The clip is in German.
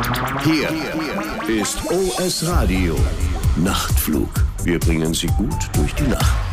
Hier ist OS Radio Nachtflug. Wir bringen Sie gut durch die Nacht.